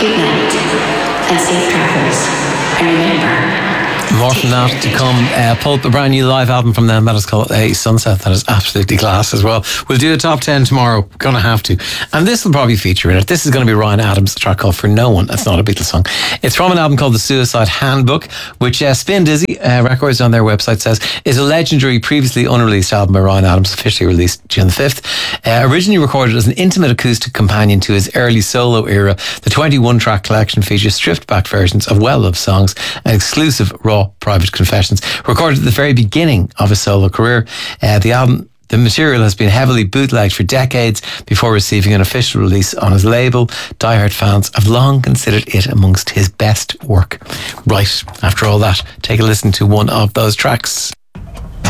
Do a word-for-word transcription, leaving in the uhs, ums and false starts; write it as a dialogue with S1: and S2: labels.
S1: Good night and safe travels. And remember,
S2: more from that to come. Uh, Pulp, a brand new live album from them that is called uh, Sunset. That is absolutely class as well. We'll do a top ten tomorrow. Gonna have to. And this will probably feature in it. This is going to be Ryan Adams' track called For No One. That's not a Beatles song. It's from an album called The Suicide Handbook, which uh, Spin Dizzy uh, Records on their website says is a legendary, previously unreleased album by Ryan Adams, officially released June the fifth. Uh, originally recorded as an intimate acoustic companion to his early solo era, the twenty-one track collection features stripped back versions of well-loved songs and exclusive raw private confessions recorded at the very beginning of his solo career. Uh, the album The material has been heavily bootlegged for decades before receiving an official release on his label. Diehard fans have long considered it amongst his best work. Right, after all that, take a listen to one of those tracks.